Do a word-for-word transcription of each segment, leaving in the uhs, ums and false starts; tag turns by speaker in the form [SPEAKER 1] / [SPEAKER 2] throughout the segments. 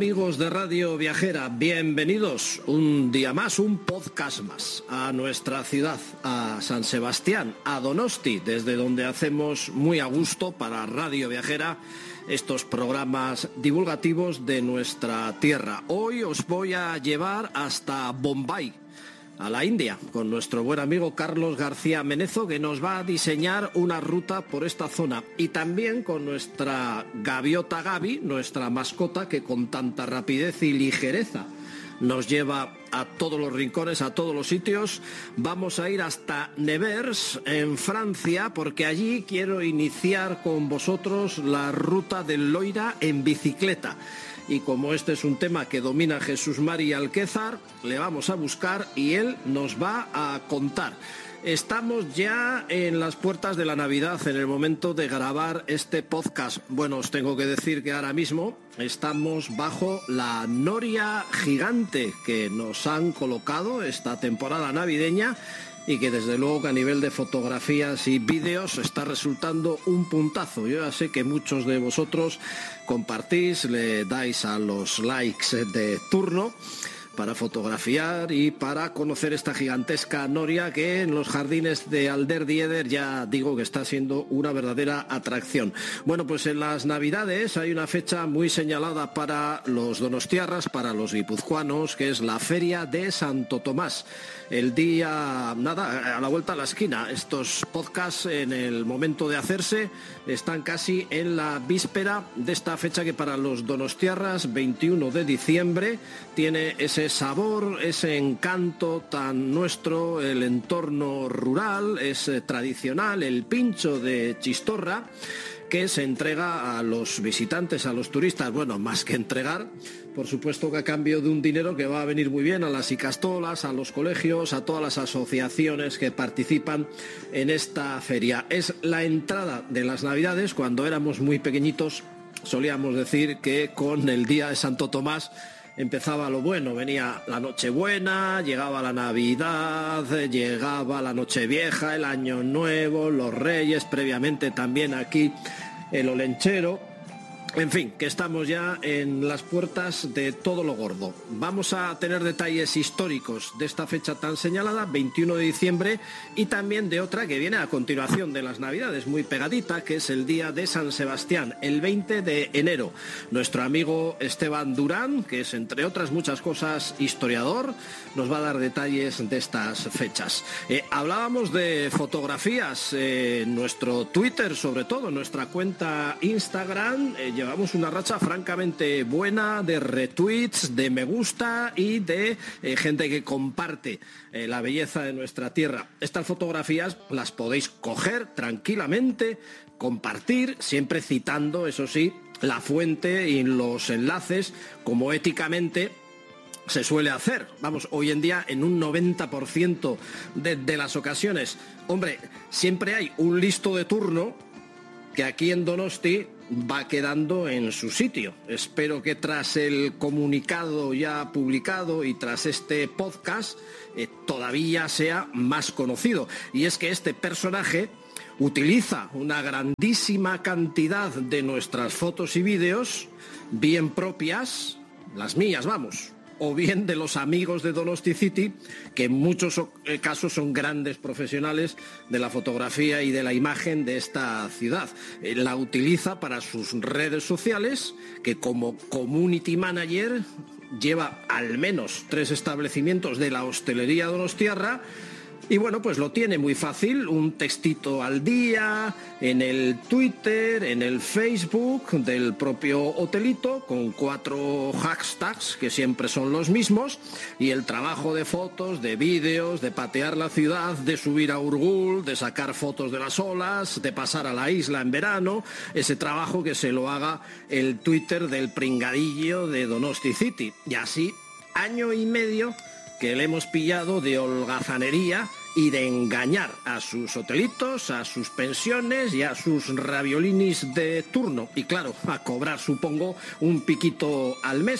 [SPEAKER 1] amigos de Radio Viajera, bienvenidos un día más, un podcast más a nuestra ciudad, a San Sebastián, a Donosti, desde donde hacemos muy a gusto para Radio Viajera estos programas divulgativos de nuestra tierra. Hoy os voy a llevar hasta Bombay, a la India, con nuestro buen amigo Carlos García Menezo, que nos va a diseñar una ruta por esta zona, y también con nuestra gaviota Gaby, nuestra mascota, que con tanta rapidez y ligereza nos lleva a todos los rincones, a todos los sitios. Vamos a ir hasta Nevers, en Francia, porque allí quiero iniciar con vosotros la ruta del Loira en bicicleta. Y como este es un tema que domina Jesús Mari Alquézar, le vamos a buscar y él nos va a contar. Estamos ya en las puertas de la Navidad, en el momento de grabar este podcast. Bueno, os tengo que decir que ahora mismo estamos bajo la noria gigante que nos han colocado esta temporada navideña, y que desde luego que a nivel de fotografías y vídeos está resultando un puntazo. Yo ya sé que muchos de vosotros compartís, le dais a los likes de turno para fotografiar y para conocer esta gigantesca noria que en los jardines de Alderdieder ya digo que está siendo una verdadera atracción. Bueno, pues en las Navidades hay una fecha muy señalada para los donostiarras, para los guipuzcoanos, que es la Feria de Santo Tomás. El día, nada, a la vuelta a la esquina. Estos podcasts, en el momento de hacerse, están casi en la víspera de esta fecha que para los donostiarras, veintiuno de diciembre, tiene ese sabor, ese encanto tan nuestro, el entorno rural, es tradicional, el pincho de chistorra, que se entrega a los visitantes, a los turistas. Bueno, más que entregar, por supuesto que a cambio de un dinero que va a venir muy bien a las icastolas, a los colegios, a todas las asociaciones que participan en esta feria. Es la entrada de las Navidades. Cuando éramos muy pequeñitos solíamos decir que con el día de Santo Tomás empezaba lo bueno. Venía la Nochebuena, llegaba la Navidad, llegaba la Nochevieja, el Año Nuevo, los Reyes, previamente también aquí el Olenchero. En fin, que estamos ya en las puertas de todo lo gordo. Vamos a tener detalles históricos de esta fecha tan señalada, veintiuno de diciembre, y también de otra que viene a continuación de las Navidades, muy pegadita, que es el día de San Sebastián, el veinte de enero. Nuestro amigo Esteban Durán, que es entre otras muchas cosas historiador, nos va a dar detalles de estas fechas. Eh, hablábamos de fotografías, eh, nuestro Twitter, sobre todo, nuestra cuenta Instagram, eh, llevamos una racha francamente buena de retweets, de me gusta y de eh, gente que comparte eh, la belleza de nuestra tierra. Estas fotografías las podéis coger tranquilamente, compartir, siempre citando, eso sí, la fuente y los enlaces, como éticamente se suele hacer. Vamos, hoy en día en un noventa por ciento de, de las ocasiones. Hombre, siempre hay un listo de turno que aquí en Donosti va quedando en su sitio. Espero que tras el comunicado ya publicado y tras este podcast eh, todavía sea más conocido. Y es que este personaje utiliza una grandísima cantidad de nuestras fotos y vídeos, bien propias, las mías, vamos, o bien de los amigos de Donosti City, que en muchos casos son grandes profesionales de la fotografía y de la imagen de esta ciudad. La utiliza para sus redes sociales, que como community manager lleva al menos tres establecimientos de la hostelería donostiarra. Y bueno, pues lo tiene muy fácil, un textito al día, en el Twitter, en el Facebook del propio hotelito, con cuatro hashtags que siempre son los mismos, y el trabajo de fotos, de vídeos, de patear la ciudad, de subir a Urgul, de sacar fotos de las olas, de pasar a la isla en verano, ese trabajo que se lo haga el Twitter del pringadillo de Donosti City. Y así, año y medio que le hemos pillado de holgazanería y de engañar a sus hotelitos, a sus pensiones y a sus raviolinis de turno. Y claro, a cobrar, supongo, un piquito al mes.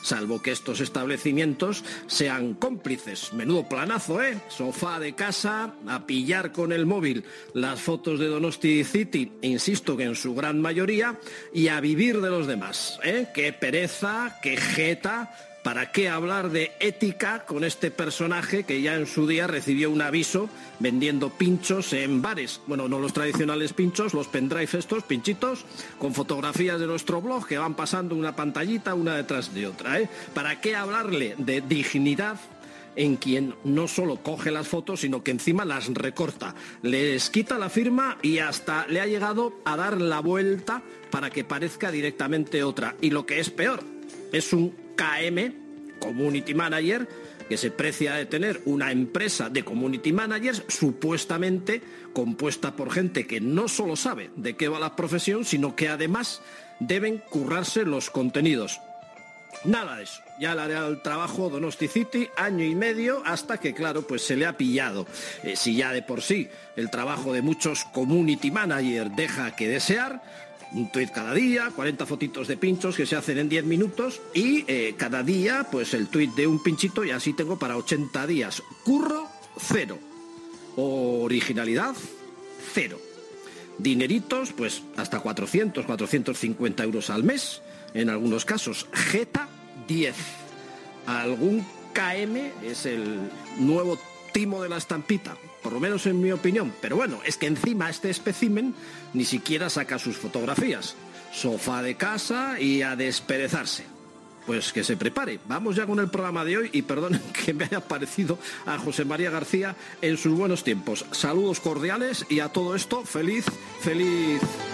[SPEAKER 1] salvo que estos establecimientos sean cómplices. Menudo planazo, ¿eh? Sofá de casa, a pillar con el móvil las fotos de Donosti City, insisto que en su gran mayoría, y a vivir de los demás, ¿eh? Qué pereza, qué jeta. ¿Para qué hablar de ética con este personaje que ya en su día recibió un aviso vendiendo pinchos en bares? Bueno, no los tradicionales pinchos, los pendrive estos, pinchitos, con fotografías de nuestro blog que van pasando una pantallita una detrás de otra, ¿eh? ¿Para qué hablarle de dignidad en quien no solo coge las fotos, sino que encima las recorta, les quita la firma y hasta le ha llegado a dar la vuelta para que parezca directamente otra? Y lo que es peor, es un K M, Community Manager, que se precia de tener una empresa de Community Managers supuestamente compuesta por gente que no solo sabe de qué va la profesión, sino que además deben currarse los contenidos. Nada de eso, ya le haré el trabajo Donosti City, año y medio, hasta que, claro, pues se le ha pillado. Eh, si ya de por sí el trabajo de muchos Community Managers deja que desear, un tuit cada día, cuarenta fotitos de pinchos que se hacen en diez minutos y eh, cada día pues el tuit de un pinchito y así tengo para ochenta días. Curro, cero. Originalidad, cero. Dineritos, pues hasta cuatrocientos, cuatrocientos cincuenta euros al mes, en algunos casos. Jeta, diez. Algún K M es el nuevo timo de la estampita, por lo menos en mi opinión. Pero bueno, es que encima este espécimen ni siquiera saca sus fotografías. Sofá de casa y a desperezarse. Pues que se prepare. Vamos ya con el programa de hoy y perdonen que me haya parecido a José María García en sus buenos tiempos. Saludos cordiales y a todo esto, feliz, feliz